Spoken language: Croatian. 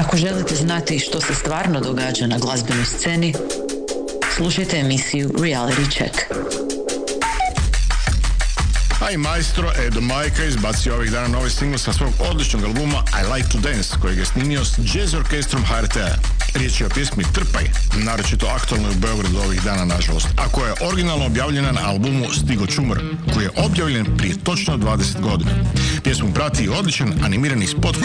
Ako želite znati što se stvarno događa na glazbenoj sceni, slušajte emisiju Reality Check. A i maestro Edo Majka izbacio ovih dana novi singl sa svog odličnog albuma I Like to Dance, kojeg je snimio s jazz orkestrom HRT-a. Riječ je o pjesmi Trpaj, naročito aktualno u Beogradu ovih dana, nažalost, a koja je originalno objavljena na albumu Stigo Čumr, koji je objavljen prije točno 20 godina. Pjesmu prati odličan animirani spot